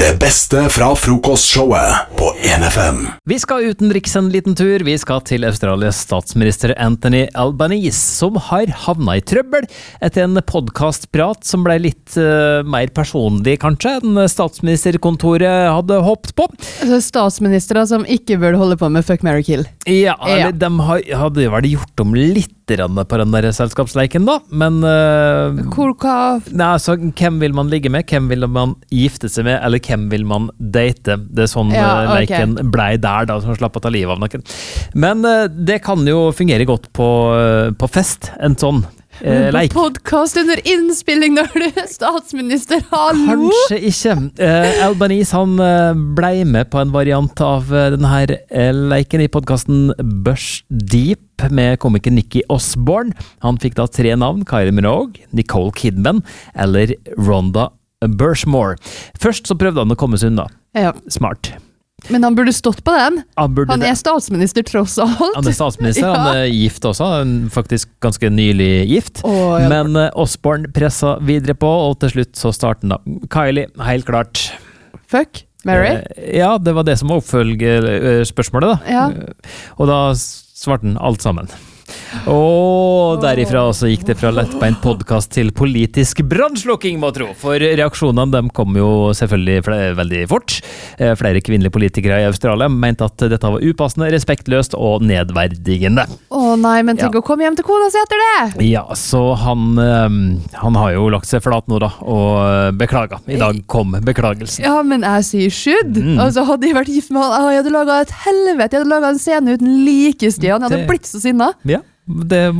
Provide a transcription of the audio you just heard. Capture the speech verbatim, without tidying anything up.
Det beste fra frokostshowet på en F M. Vi skal utenriks en liten tur. Vi skal til Australias statsminister Anthony Albanese, som har havna i trøbbel etter en podcastprat som ble litt uh, mer personlig, kanskje, enn statsministerkontoret hadde håpet på. Statsministere som ikke burde holde på med fuck, marry, kill. Ja, eller ja. De hadde vel gjort om litt på den der selskapsleiken da, men uh, Hvor, hva? Nei, altså, hvem vil man ligge med, hvem vil man gifte seg med, eller hvem vil man date? Det er sånn ja, okay. Leiken blei der da, som slapp å ta livet av noen. Men uh, det kan jo fungere godt på, uh, på fest, en sånn Uh, like. På podcast under innspilling når du er statsminister, hallo? Kanskje ikke. Uh, Albanese han uh, ble med på en variant av uh, denne her uh, leiken i podcasten Bush Deep med komiker Nicky Osborne. Han fikk da tre navn: Kylie Minogue, Nicole Kidman eller Rhonda Burchmore. Først så prøvde han å komme seg unna. Ja. Smart. Men han burde stått på den. Han, han er statsminister tross alt. Han er statsminister, ja. Han er gift også, han er faktisk ganske nylig gift. Oh, ja. Men uh, Osborne pressa videre på, og til slutt så starten da. Kylie, helt klart. Fuck, Mary? Uh, ja, det var det som var oppfølgerspørsmålet da. Ja. Uh, og da svarte han alt sammen. Og derifra også gikk det fra lettbeint podcast til politisk brannslukking, må tro. For reaksjonene dem kom jo selvfølgelig flere, veldig fort. Flere kvinnelige politikere i Australia mente at dette var upassende, respektløst og nedverdigende. Å nei, men tenk ja. Å komme hjem til kona si etter det! Ja, så han, han har jo lagt seg flat nå da, og beklaget. I dag kom beklagelsen. Ja, men jeg sier skydd. Mm. Altså, hadde jeg vært gift med han, jeg hadde laget et helvete, jeg hadde laget en scene uten like, Stian. Jeg hadde det... blitt så sinna. Ja. Det